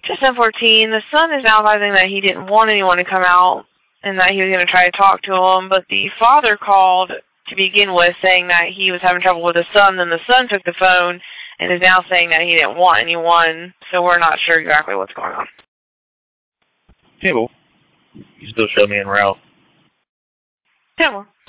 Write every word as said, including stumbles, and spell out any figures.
Just ten fourteen, the son is now advising that he didn't want anyone to come out and that he was going to try to talk to him, but the father called to begin with saying that he was having trouble with his son, then the son took the phone and is now saying that he didn't want anyone, so we're not sure exactly what's going on. Yeah, well, you still show me and Ralph. Yeah, well.